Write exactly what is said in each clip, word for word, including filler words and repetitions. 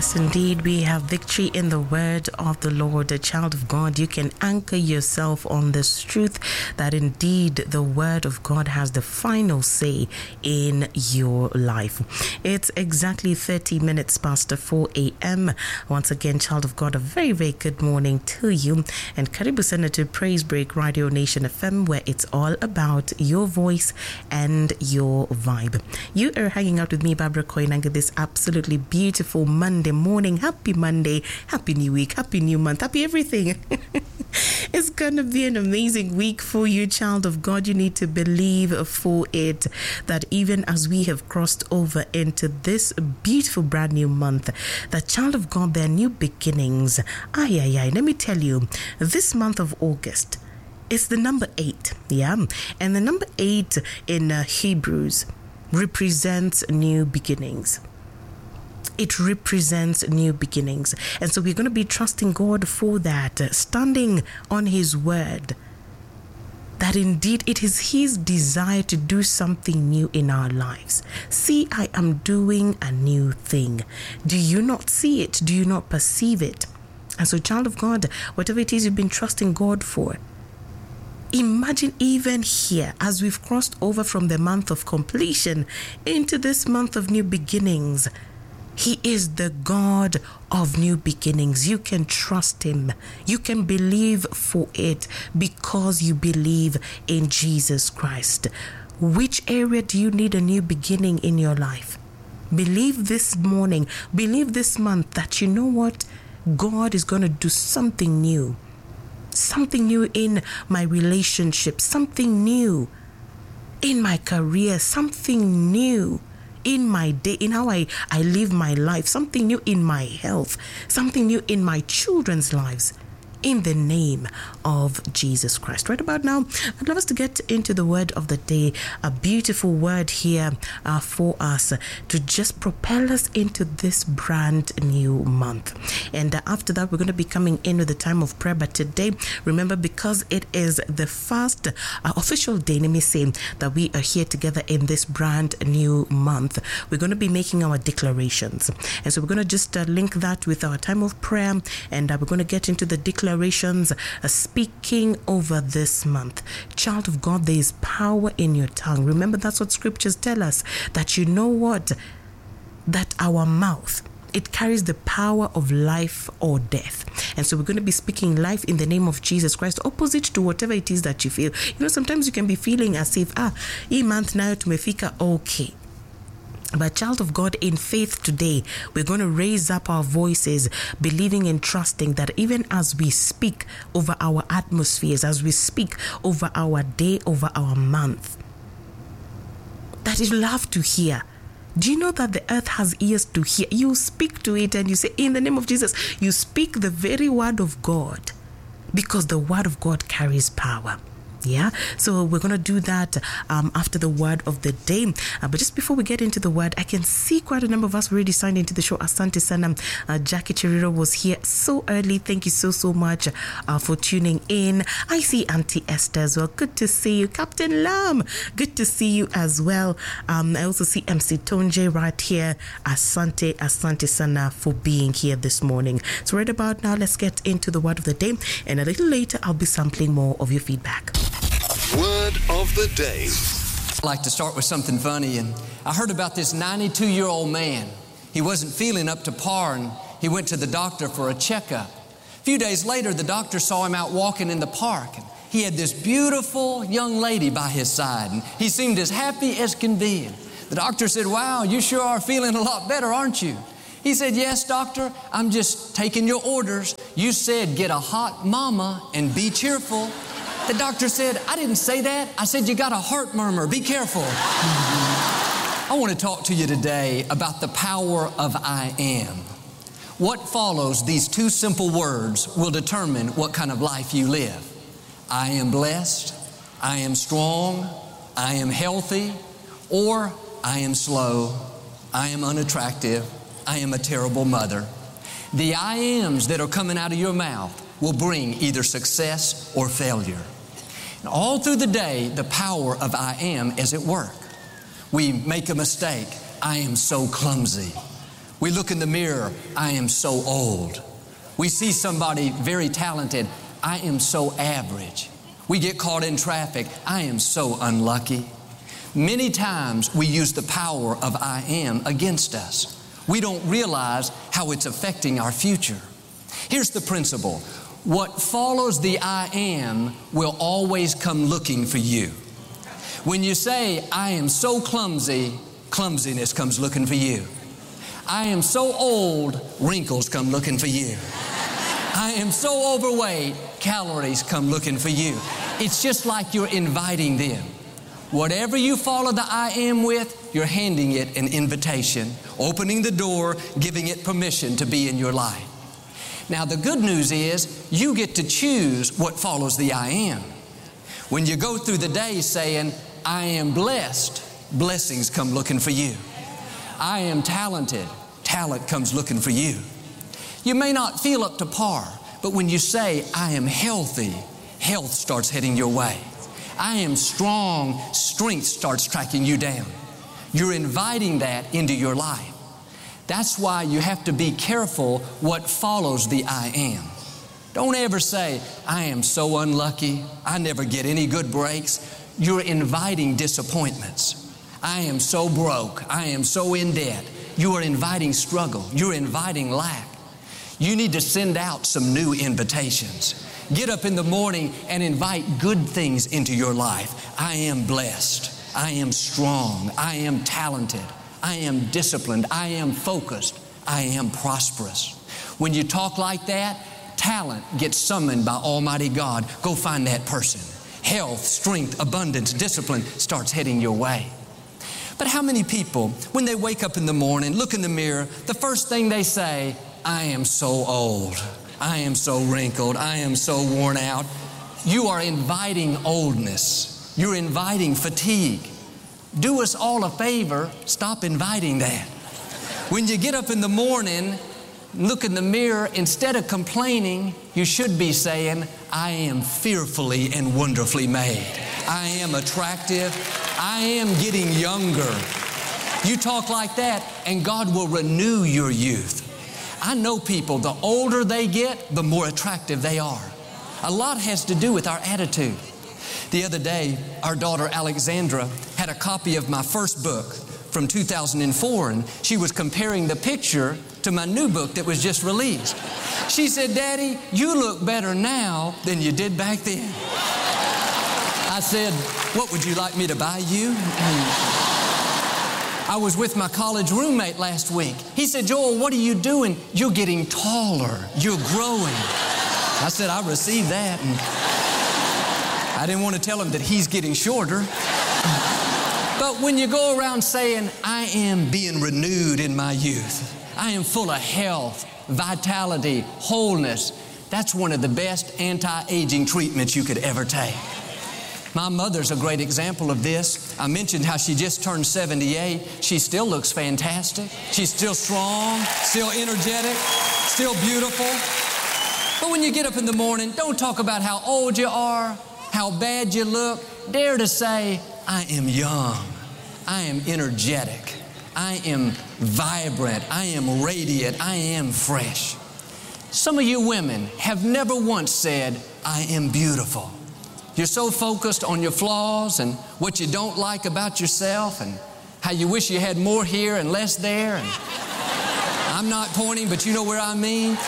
Yes, indeed, we have victory in the word of the Lord. A child of God, you can anchor yourself on this truth that indeed the word of God has the final say in your life. It's exactly thirty minutes past four a.m. Once again, child of God, a very, very good morning to you. And Karibu Sana to Praise Break Radio Nation F M, where it's all about your voice and your vibe. You are hanging out with me, Barbara Koinanga, this absolutely beautiful Monday morning. Happy Monday, happy new week, happy new month, happy everything. It's going to be an amazing week for you, child of God. You need to believe for it that even as we have crossed over into this beautiful brand new month, that child of God, there are new beginnings. Ay, ay, ay. Let me tell you, this month of August, it's the number eight, yeah? And the number eight in uh, Hebrews represents new beginnings. It represents new beginnings. And so we're going to be trusting God for that, uh, standing on His word, that indeed it is His desire to do something new in our lives. See, I am doing a new thing. Do you not see it? Do you not perceive it? And so, child of God, whatever it is you've been trusting God for, imagine even here, as we've crossed over from the month of completion into this month of new beginnings, He is the God of new beginnings. You can trust Him. You can believe for it because you believe in Jesus Christ. Which area do you need a new beginning in your life? Believe this morning, believe this month that you know what? God is going to do something new. Something new in my relationship, something new in my career, something new in my day, in how I, I live my life, something new in my health, something new in my children's lives, in the name of Jesus Christ. Right about now, I'd love us to get into the word of the day, a beautiful word here uh, for us to just propel us into this brand new month. And uh, after that, we're going to be coming in with the time of prayer. But today, remember, because it is the first uh, official day, let me say, that we are here together in this brand new month, we're going to be making our declarations. And so we're going to just uh, link that with our time of prayer, and uh, we're going to get into the declarations Declarations uh, speaking over this month. Child of God, there is power in your tongue. Remember, that's what scriptures tell us, that you know what? That our mouth, it carries the power of life or death. And so we're going to be speaking life in the name of Jesus Christ, opposite to whatever it is that you feel. You know, sometimes you can be feeling as if, ah, hii month nayo tumefika okay. But child of God, in faith today, we're going to raise up our voices, believing and trusting that even as we speak over our atmospheres, as we speak over our day, over our month, that you'll have to hear. Do you know that the earth has ears to hear? You speak to it and you say, in the name of Jesus, you speak the very word of God, because the word of God carries power. Yeah, so we're going to do that um, after the word of the day. Uh, but just before we get into the word, I can see quite a number of us already signed into the show. Asante Sana. Uh, Jackie Chiriro was here so early. Thank you so, so much uh, for tuning in. I see Auntie Esther as well. Good to see you. Captain Lam, good to see you as well. Um, I also see M C Tonje right here. Asante, Asante Sana for being here this morning. So right about now, let's get into the word of the day. And a little later, I'll be sampling more of your feedback. Word of the day. I'd like to start with something funny. And I heard about this ninety-two-year-old man. He wasn't feeling up to par, and he went to the doctor for a checkup. A few days later, the doctor saw him out walking in the park, and he had this beautiful young lady by his side, and he seemed as happy as can be. The doctor said, "Wow, you sure are feeling a lot better, aren't you?" He said, "Yes, doctor, I'm just taking your orders. You said get a hot mama and be cheerful." The doctor said, "I didn't say that. I said you got a heart murmur. Be careful." I want to talk to you today about the power of I am. What follows these two simple words will determine what kind of life you live. I am blessed, I am strong, I am healthy, or I am slow, I am unattractive, I am a terrible mother. The I ams that are coming out of your mouth will bring either success or failure. And all through the day, the power of I am is at work. We make a mistake. I am so clumsy. We look in the mirror, I am so old. We see somebody very talented, I am so average. We get caught in traffic, I am so unlucky. Many times we use the power of I am against us. We don't realize how it's affecting our future. Here's the principle. What follows the I am will always come looking for you. When you say, I am so clumsy, clumsiness comes looking for you. I am so old, wrinkles come looking for you. I am so overweight, calories come looking for you. It's just like you're inviting them. Whatever you follow the I am with, you're handing it an invitation, opening the door, giving it permission to be in your life. Now the good news is you get to choose what follows the I am. When you go through the day saying, I am blessed, blessings come looking for you. I am talented, talent comes looking for you. You may not feel up to par, but when you say, I am healthy, health starts heading your way. I am strong, strength starts tracking you down. You're inviting that into your life. That's why you have to be careful what follows the I am. Don't ever say, I am so unlucky, I never get any good breaks. You're inviting disappointments. I am so broke, I am so in debt. You are inviting struggle, you're inviting lack. You need to send out some new invitations. Get up in the morning and invite good things into your life. I am blessed. I am strong. I am talented. I am disciplined. I am focused. I am prosperous. When you talk like that, talent gets summoned by Almighty God. Go find that person. Health, strength, abundance, discipline starts heading your way. But how many people, when they wake up in the morning, look in the mirror, the first thing they say, I am so old. I am so wrinkled. I am so worn out. You are inviting oldness. You're inviting fatigue. Do us all a favor, stop inviting that. When you get up in the morning, look in the mirror, instead of complaining, you should be saying, I am fearfully and wonderfully made. I am attractive. I am getting younger. You talk like that, and God will renew your youth. I know people, the older they get, the more attractive they are. A lot has to do with our attitude. The other day, our daughter Alexandra had a copy of my first book from two thousand four, and she was comparing the picture to my new book that was just released. She said, Daddy, you look better now than you did back then. I said, what would you like me to buy you? I was with my college roommate last week. He said, Joel, what are you doing? You're getting taller. You're growing. I said, I received that. And I didn't want to tell him that he's getting shorter. But when you go around saying, I am being renewed in my youth, I am full of health, vitality, wholeness, that's one of the best anti-aging treatments you could ever take. My mother's a great example of this. I mentioned how she just turned seventy-eight. She still looks fantastic. She's still strong, still energetic, still beautiful. But when you get up in the morning, don't talk about how old you are, how bad you look. Dare to say, I am young. I am energetic. I am vibrant. I am radiant. I am fresh. Some of you women have never once said, I am beautiful. You're so focused on your flaws and what you don't like about yourself and how you wish you had more here and less there. And I'm not pointing, but you know where I mean.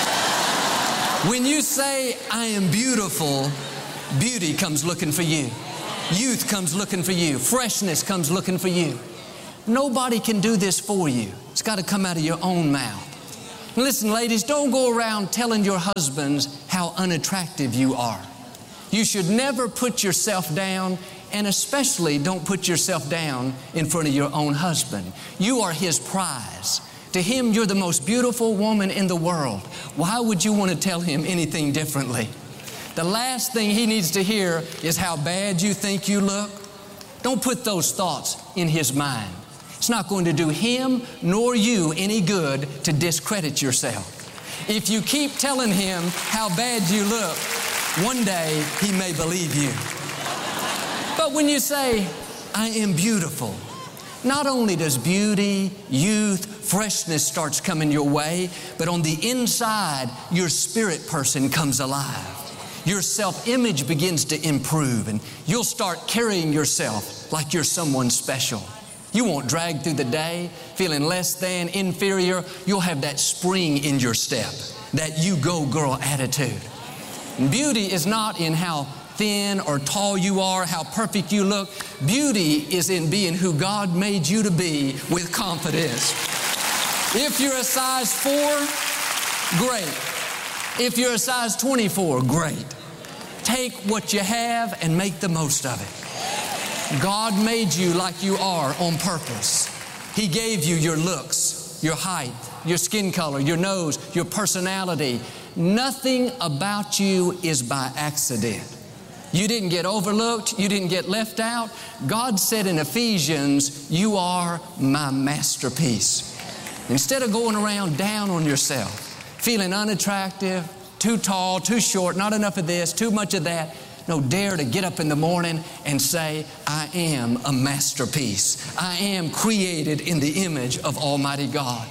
When you say, I am beautiful, beauty comes looking for you. Youth comes looking for you. Freshness comes looking for you. Nobody can do this for you. It's got to come out of your own mouth. Listen, ladies, don't go around telling your husbands how unattractive you are. You should never put yourself down, and especially don't put yourself down in front of your own husband. You are his prize. To him, you're the most beautiful woman in the world. Why would you want to tell him anything differently? The last thing he needs to hear is how bad you think you look. Don't put those thoughts in his mind. It's not going to do him nor you any good to discredit yourself. If you keep telling him how bad you look, one day he may believe you. But when you say, I am beautiful, not only does beauty, youth, freshness starts coming your way, but on the inside, your spirit person comes alive. Your self-image begins to improve, and you'll start carrying yourself like you're someone special. You won't drag through the day feeling less than, inferior. You'll have that spring in your step, that you go girl attitude. And beauty is not in how thin or tall you are, how perfect you look. Beauty is in being who God made you to be with confidence. If you're a size four, great. If you're a size twenty-four, great. Take what you have and make the most of it. God made you like you are on purpose. He gave you your looks, your height, your skin color, your nose, your personality. Nothing about you is by accident. You didn't get overlooked. You didn't get left out. God said in Ephesians, you are my masterpiece. Instead of going around down on yourself, feeling unattractive, too tall, too short, not enough of this, too much of that, no, dare to get up in the morning and say, I am a masterpiece. I am created in the image of Almighty God.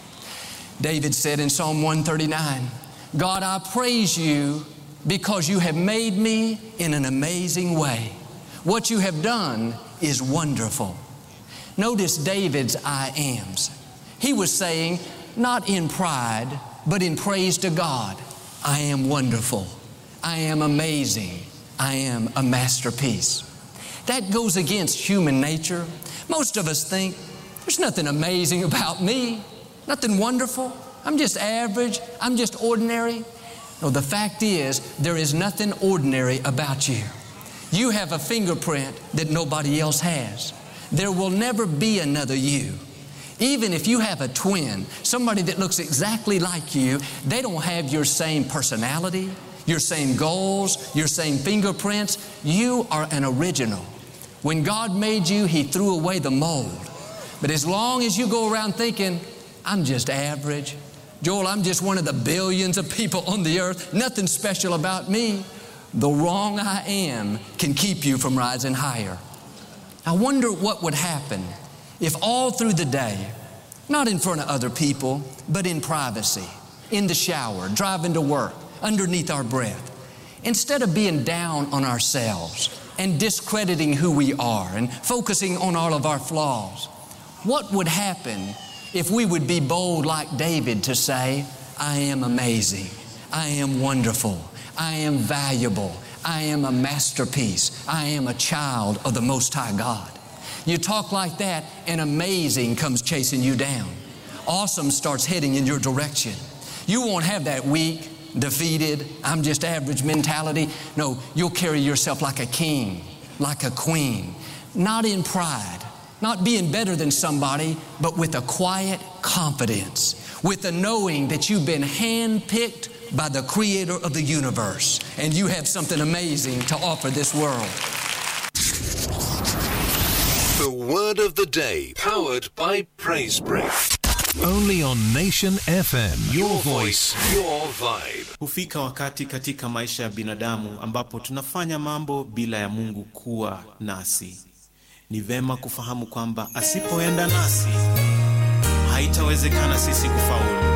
David said in Psalm one thirty-nine, God, I praise you because you have made me in an amazing way. What you have done is wonderful. Notice David's I ams. He was saying, not in pride, but in praise to God, I am wonderful. I am amazing. I am a masterpiece. That goes against human nature. Most of us think, there's nothing amazing about me, nothing wonderful. I'm just average. I'm just ordinary. No, the fact is, there is nothing ordinary about you. You have a fingerprint that nobody else has. There will never be another you. Even if you have a twin, somebody that looks exactly like you, they don't have your same personality, your same goals, your same fingerprints. You are an original. When God made you, He threw away the mold. But as long as you go around thinking, I'm just average, Joel, I'm just one of the billions of people on the earth, nothing special about me, the wrong I am can keep you from rising higher. I wonder what would happen if all through the day, not in front of other people, but in privacy, in the shower, driving to work, underneath our breath, instead of being down on ourselves and discrediting who we are and focusing on all of our flaws, what would happen if we would be bold like David to say, I am amazing, I am wonderful, I am valuable, I am a masterpiece, I am a child of the Most High God. You talk like that and amazing comes chasing you down. Awesome starts heading in your direction. You won't have that weak, defeated, I'm just average mentality. No, you'll carry yourself like a king, like a queen, not in pride, not being better than somebody, but with a quiet confidence, with a knowing that you've been handpicked by the Creator of the universe, and you have something amazing to offer this world. The Word of the Day, powered by Praise Break. Only on Nation F M. Your voice, your vibe. Hufika wakati katika maisha ya binadamu ambapo tunafanya mambo bila ya Mungu kuwa nasi. Ni vema kufahamu kwamba asipoenda nasi, haitawezekana sisi kufaulu.